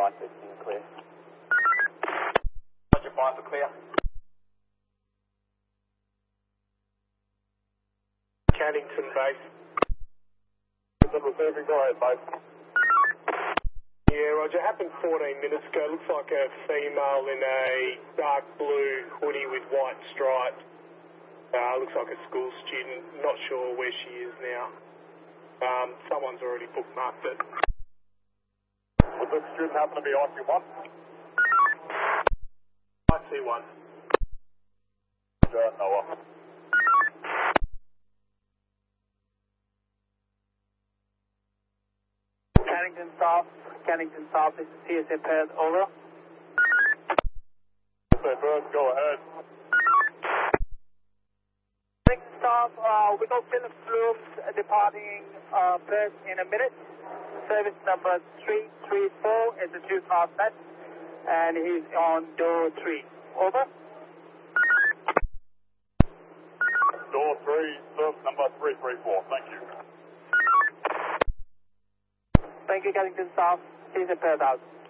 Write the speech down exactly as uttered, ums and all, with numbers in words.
five fifteen clear. Roger, five for clear. Cannington base. Reserving, go ahead, mate. Yeah, Roger. Happened fourteen minutes ago. Looks like a female in a dark blue hoodie with white stripes. Uh, looks like a school student. Not sure where she is now. Um, someone's already bookmarked it. Would this student happen to be I C one? I C one. Uh, Noah. Cannington South, Cannington South, this is T S A Perth, over. T S A Perth, go ahead. Cannington South, uh, we got Philip Blooms departing uh, Perth in a minute. Service number three three four is a two car set, and he's on door three. Over. Door three, service number three three four, thank you. Thank you, Cannington South, T S A Perth out.